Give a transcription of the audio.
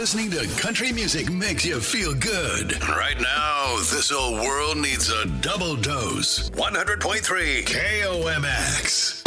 listening to country music makes you feel good. Right now, this old world needs a double dose. 100.3 KOMX.